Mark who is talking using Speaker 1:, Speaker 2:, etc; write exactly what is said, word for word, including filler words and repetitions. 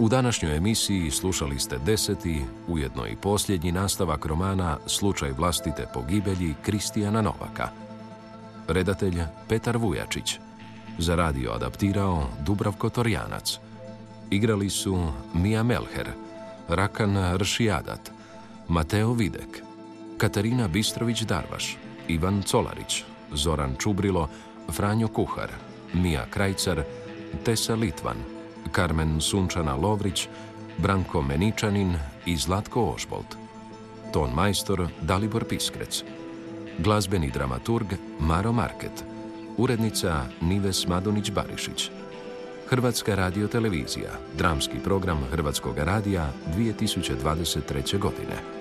Speaker 1: U današnjoj emisiji slušali ste deseti, ujedno i posljednji nastavak romana Slučaj vlastite pogibelji Kristijana Novaka. Redatelj Petar Vujačić. Za radio adaptirao Dubravko Torjanac. Igrali su Mija Melher, Rakan Ršijadat, Mateo Videk, Katarina Bistrović-Darvaš, Ivan Colarić, Zoran Čubrilo, Franjo Kuhar, Mija Krajcar, Tesa Litvan, Karmen Sunčana Lovrić, Branko Meničanin i Zlatko Ožbolt. Ton majstor Dalibor Piskrec. Glazbeni dramaturg Maro Market. Urednica Nives Madunić-Barišić. Hrvatska radiotelevizija, dramski program Hrvatskog radija dvije tisuće dvadeset treće godine.